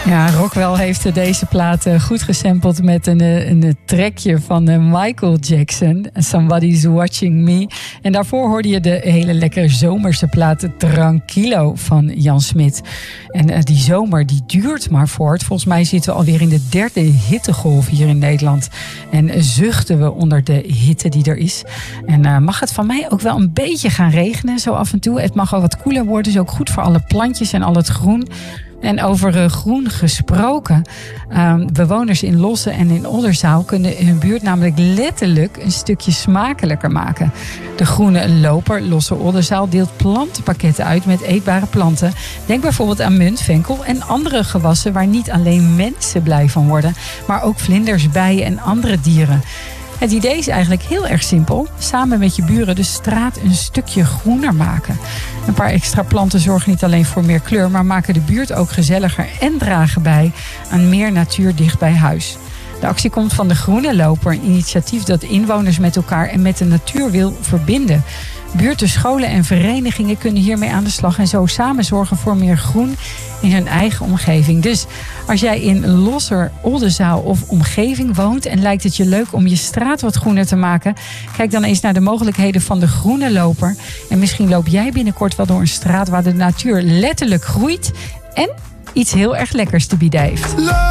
Ja, Rockwell heeft deze plaat goed gesampled met een trekje van Michael Jackson. Somebody's Watching Me. En daarvoor hoorde je de hele lekkere zomerse plaat Tranquilo van Jan Smit. En die zomer die duurt maar voort. Volgens mij zitten we alweer in de 3e hittegolf hier in Nederland. En zuchten we onder de hitte die er is. En mag het van mij ook wel een beetje gaan regenen zo af en toe. Het mag wel wat koeler worden. Is ook goed voor alle plantjes en al het groen. En over groen gesproken, bewoners in Losse en in Oldenzaal kunnen hun buurt namelijk letterlijk een stukje smakelijker maken. De Groene Loper Losse Oldenzaal deelt plantenpakketten uit met eetbare planten. Denk bijvoorbeeld aan munt, venkel en andere gewassen waar niet alleen mensen blij van worden, maar ook vlinders, bijen en andere dieren. Het idee is eigenlijk heel erg simpel. Samen met je buren de straat een stukje groener maken. Een paar extra planten zorgen niet alleen voor meer kleur, maar maken de buurt ook gezelliger en dragen bij aan meer natuur dicht bij huis. De actie komt van de Groene Loper, een initiatief dat inwoners met elkaar en met de natuur wil verbinden. Buurten, scholen en verenigingen kunnen hiermee aan de slag en zo samen zorgen voor meer groen in hun eigen omgeving. Dus als jij in Losser, Oldenzaal of omgeving woont en lijkt het je leuk om je straat wat groener te maken, kijk dan eens naar de mogelijkheden van de Groene Loper. En misschien loop jij binnenkort wel door een straat waar de natuur letterlijk groeit en iets heel erg lekkers te bieden heeft.